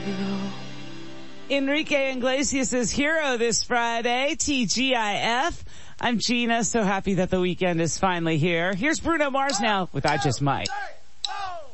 Enrique Iglesias' Hero this Friday, TGIF. I'm Gina, so happy that the weekend is finally here. Here's Bruno Mars now with I Just Might.